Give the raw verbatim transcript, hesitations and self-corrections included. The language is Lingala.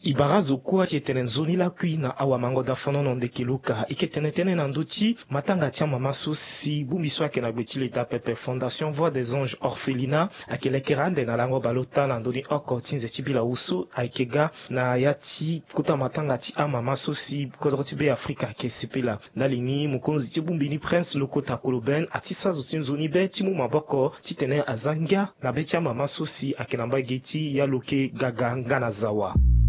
ibarazo kwa tietene nzoni la kuina awa mango da fonono ndeki luka iketene tene na nduchi matanga tia mama susi bumbiso ake na gbetile ta pepe Fondation Voix des Anges Orphelinat akelekerande na lango balota na ndoni oko tinze tibila usu aikega na yati kuta matanga ti a mama susi kodroti be Afrika ke sipila ndalini mukonzi tibumbini Prince Lokota Koloben atisa zotinzoni be timu maboko titene azangia na betia mama susi akenamba geti ya loke gaga ngana zawa.